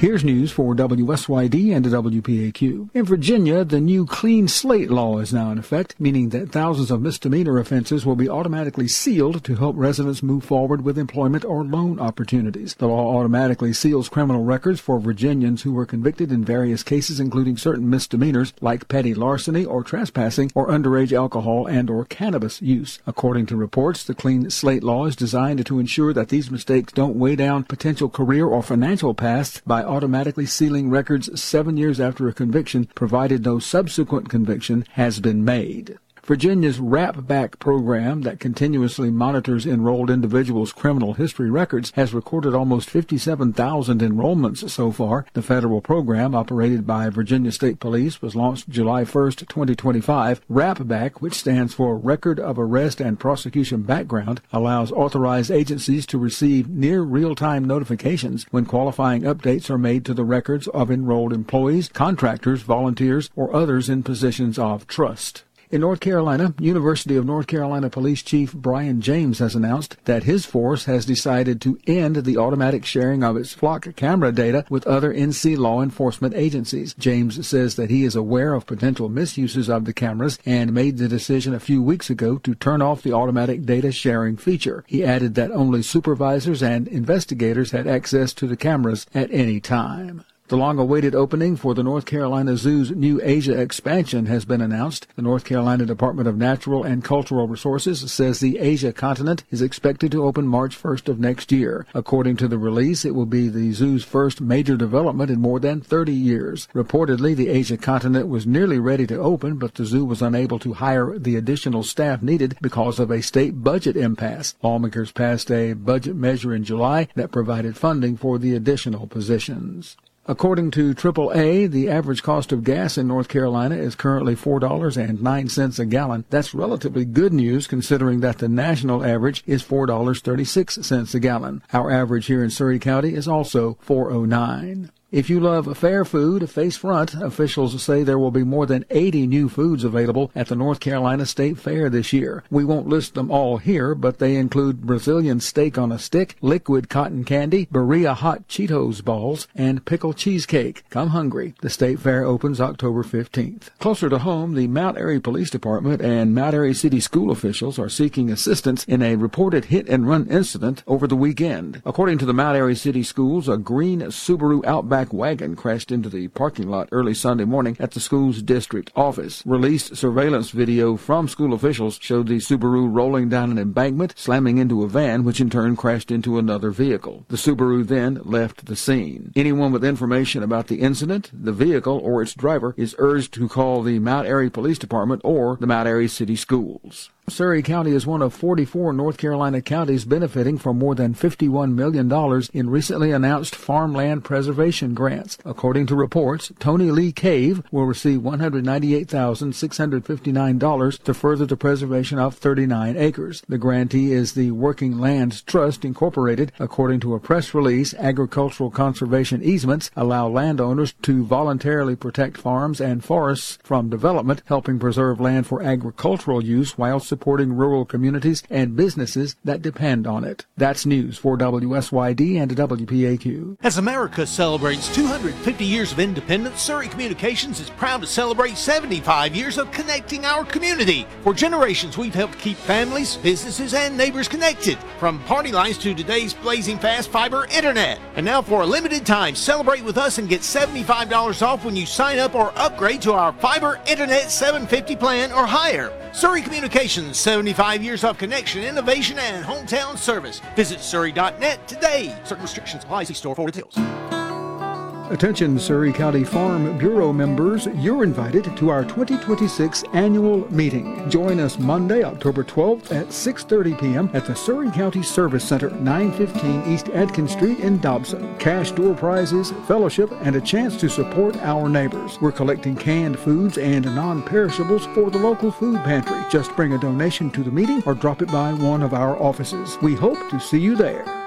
Here's news for WSYD and WPAQ. In Virginia, the new clean slate law is now in effect, meaning that thousands of misdemeanor offenses will be automatically sealed to help residents move forward with employment or loan opportunities. The law automatically seals criminal records for Virginians who were convicted in various cases, including certain misdemeanors like petty larceny or trespassing or underage alcohol and or cannabis use. According to reports, the clean slate law is designed to ensure that these mistakes don't weigh down potential career or financial paths by automatically sealing records 7 years after a conviction, provided no subsequent conviction has been made. Virginia's RAP-BACK program that continuously monitors enrolled individuals' criminal history records has recorded almost 57,000 enrollments so far. The federal program, operated by Virginia State Police, was launched July 1, 2025. RAP-BACK, which stands for Record of Arrest and Prosecution Background, allows authorized agencies to receive near real-time notifications when qualifying updates are made to the records of enrolled employees, contractors, volunteers, or others in positions of trust. In North Carolina, University of North Carolina Police Chief Brian James has announced that his force has decided to end the automatic sharing of its flock camera data with other NC law enforcement agencies. James says that he is aware of potential misuses of the cameras and made the decision a few weeks ago to turn off the automatic data sharing feature. He added that only supervisors and investigators had access to the cameras at any time. The long-awaited opening for the North Carolina Zoo's new Asia expansion has been announced. The North Carolina Department of Natural and Cultural Resources says the Asia continent is expected to open March 1st of next year. According to the release, it will be the zoo's first major development in more than 30 years. Reportedly, the Asia continent was nearly ready to open, but the zoo was unable to hire the additional staff needed because of a state budget impasse. Lawmakers passed a budget measure in July that provided funding for the additional positions. According to AAA, the average cost of gas in North Carolina is currently $4.09 a gallon. That's relatively good news considering that the national average is $4.36 a gallon. Our average here in Surry County is also $4.09. If you love fair food, face front, officials say there will be more than 80 new foods available at the North Carolina State Fair this year. We won't list them all here, but they include Brazilian steak on a stick, liquid cotton candy, Berea hot Cheetos balls, and pickle cheesecake. Come hungry. The State Fair opens October 15th. Closer to home, the Mount Airy Police Department and Mount Airy City School officials are seeking assistance in a reported hit-and-run incident over the weekend. According to the Mount Airy City Schools, a green Subaru Outback wagon crashed into the parking lot early Sunday morning at the school's district office. Released surveillance video from school officials showed the Subaru rolling down an embankment, slamming into a van, which in turn crashed into another vehicle. The Subaru then left the scene. Anyone with information about the incident, the vehicle, or its driver is urged to call the Mount Airy Police Department or the Mount Airy City Schools. Surry County is one of 44 North Carolina counties benefiting from more than $51 million in recently announced farmland preservation grants. According to reports, Tony Lee Cave will receive $198,659 to further the preservation of 39 acres. The grantee is the Working Lands Trust, Incorporated. According to a press release, agricultural conservation easements allow landowners to voluntarily protect farms and forests from development, helping preserve land for agricultural use while supporting rural communities and businesses that depend on it. That's news for WSYD and WPAQ. As America celebrates 250 years of independence, Surry Communications is proud to celebrate 75 years of connecting our community. For generations, we've helped keep families, businesses, and neighbors connected. From party lines to today's blazing fast fiber internet. And now for a limited time, celebrate with us and get $75 off when you sign up or upgrade to our fiber internet 750 plan or higher. Surry Communications, 75 years of connection, innovation, and hometown service. Visit surry.net today. Certain restrictions apply. See store for details. Attention Surry County Farm Bureau members, you're invited to our 2026 annual meeting. Join us Monday, October 12th at 6:30 p.m. at the Surry County Service Center, 915 East Adkins Street in Dobson. Cash door prizes, fellowship, and a chance to support our neighbors. We're collecting canned foods and non-perishables for the local food pantry. Just bring a donation to the meeting or drop it by one of our offices. We hope to see you there.